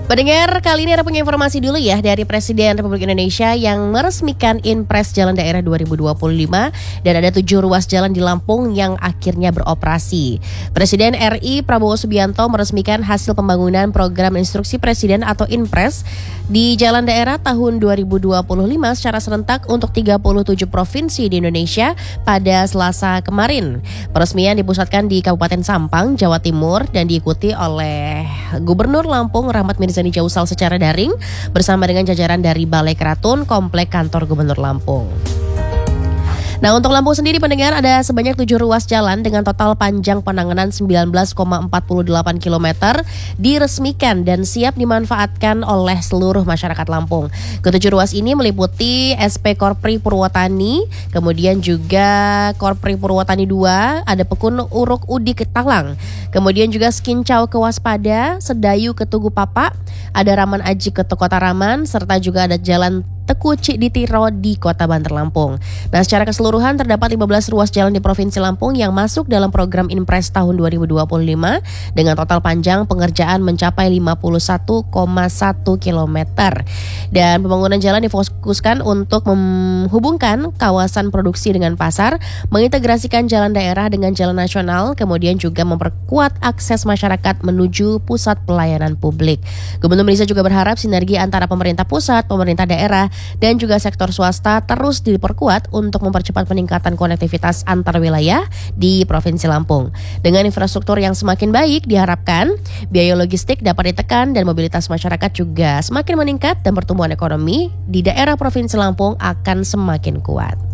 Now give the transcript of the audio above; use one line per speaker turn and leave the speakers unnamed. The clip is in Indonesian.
Pendengar, kali ini ada punya informasi dulu ya dari Presiden Republik Indonesia yang meresmikan Inpres Jalan Daerah 2025 dan ada 7 ruas jalan di Lampung yang akhirnya beroperasi. Presiden RI Prabowo Subianto meresmikan hasil pembangunan program instruksi Presiden atau Inpres di Jalan Daerah tahun 2025 secara serentak untuk 37 provinsi di Indonesia pada Selasa kemarin. Peresmian dipusatkan di Kabupaten Sampang, Jawa Timur dan diikuti oleh Gubernur Lampung Rahmat Mirzani Jausal secara daring bersama dengan jajaran dari Balai Keratun Komplek Kantor Gubernur Lampung. Nah, untuk Lampung sendiri pendengar ada sebanyak 7 ruas jalan dengan total panjang penanganan 19,48 km diresmikan dan siap dimanfaatkan oleh seluruh masyarakat Lampung. Ketujuh ruas ini meliputi SP Korpri Purwotani, kemudian juga Korpri Purwotani 2, ada Pekun Uruk Udi ke Talang, kemudian juga Skincau ke Waspada, Sedayu ke Tugu Papa, ada Raman Aji ke Kota Raman, serta juga ada Jalan Teku Cikditiro di Kota Banter Lampung. Nah, secara keseluruhan terdapat 15 ruas jalan di Provinsi Lampung yang masuk dalam program Inpres tahun 2025 dengan total panjang pengerjaan mencapai 51,1 km. Dan pembangunan jalan difokuskan untuk menghubungkan kawasan produksi dengan pasar, mengintegrasikan jalan daerah dengan jalan nasional, kemudian juga memperkuat akses masyarakat menuju pusat pelayanan publik. Gubernur Indonesia juga berharap sinergi antara pemerintah pusat, pemerintah daerah, dan juga sektor swasta terus diperkuat untuk mempercepat peningkatan konektivitas antar wilayah di Provinsi Lampung. Dengan infrastruktur yang semakin baik, diharapkan biaya logistik dapat ditekan dan mobilitas masyarakat juga semakin meningkat dan pertumbuhan ekonomi di daerah Provinsi Lampung akan semakin kuat.